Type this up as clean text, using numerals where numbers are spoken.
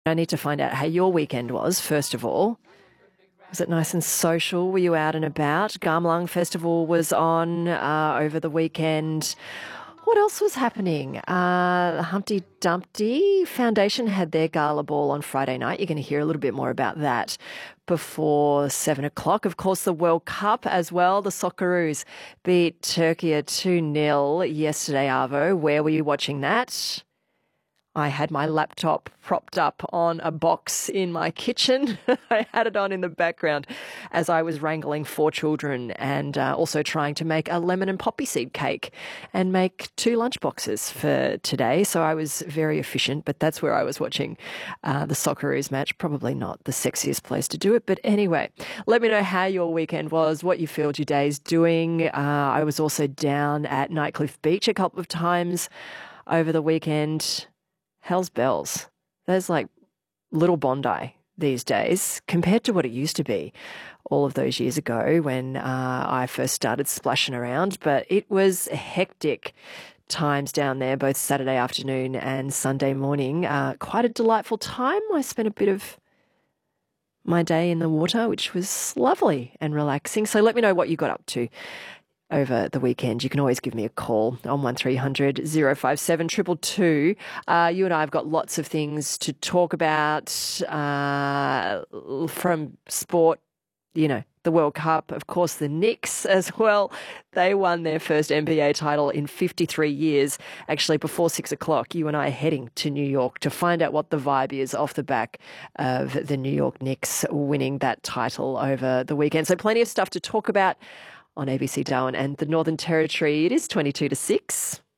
I need to find out how your weekend was, first of all. Was it nice and social? Were you out and about? Gamelan Festival was on over the weekend. What else was happening? The Humpty Dumpty Foundation had their gala ball on Friday night. You're going to hear a little bit more about that before 7 o'clock. Of course, the World Cup as well. The Socceroos beat Turkey 2-0 yesterday, Arvo. Where were you watching that? I had my laptop propped up on a box in my kitchen. I had it on in the background as I was wrangling 4 children and also trying to make a lemon and poppy seed cake and make 2 lunchboxes for today. So I was very efficient, but that's where I was watching the Socceroos match. Probably not the sexiest place to do it. But anyway, let me know how your weekend was, what you filled your days doing. I was also down at Nightcliff Beach a couple of times over the weekend. Hell's bells. There's like little Bondi these days compared to what it used to be all of those years ago when I first started splashing around. But it was hectic times down there, both Saturday afternoon and Sunday morning. Quite a delightful time. I spent a bit of my day in the water, which was lovely and relaxing. So let me know what you got up to over the weekend. You can always give me a call on 1300 057 222. You and I have got lots of things to talk about from sport, you know, the World Cup, of course, the Knicks as well. They won their first NBA title in 53 years. Actually, before 6 o'clock, you and I are heading to New York to find out what the vibe is off the back of the New York Knicks winning that title over the weekend. So plenty of stuff to talk about on ABC Darwin and the Northern Territory. It is 22 to 6.